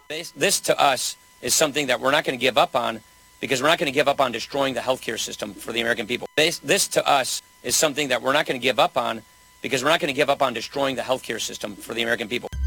This to us is something that we're not going to give up on because we're not going to give up on destroying the healthcare system for the American people. This to us is something that we're not going to give up on because we're not going to give up on destroying the healthcare system for the American people.